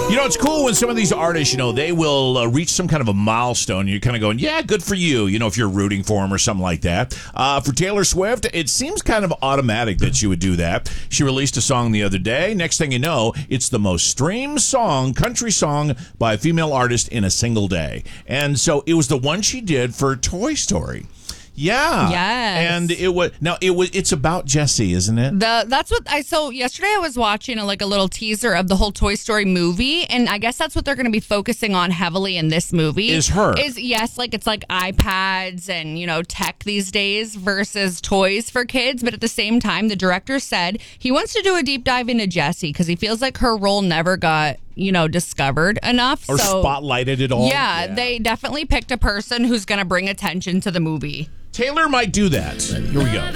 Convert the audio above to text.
It's cool when some of these artists, they will reach some kind of a milestone. You're kind of going, yeah, good for you, if you're rooting for them or something like that. For Taylor Swift, it seems kind of automatic that she would do that. She released a song the other day. Next thing you know, it's the most streamed country song by a female artist in a single day. And so it was the one she did for Toy Story. Yeah. Yes. And it's about Jessie, isn't it? That's what so yesterday I was watching a little teaser of the whole Toy Story movie, and I guess that's what they're going to be focusing on heavily in this movie. Is her. Yes, it's like iPads and, tech these days versus toys for kids, but at the same time, the director said he wants to do a deep dive into Jessie because he feels like her role never got discovered enough. Or spotlighted at all. Yeah, they definitely picked a person who's going to bring attention to the movie. Taylor might do that. Here we go.